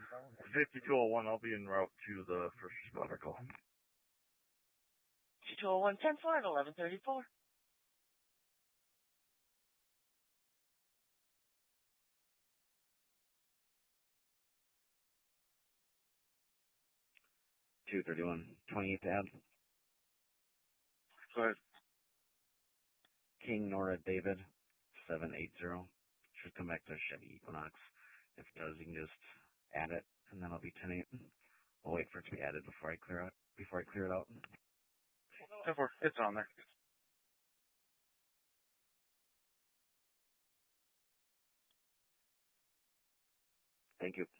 5201, I'll be en route to the first responder call. 5201, 10-4 at 1134. $231, 28th Ave. Go ahead. King Nora David, 780. Should come back to Chevy Equinox. If it does, you can just add it, and then I'll be 10-8. I'll wait for it to be added before I clear it out. 10-4, it's on there. Thank you.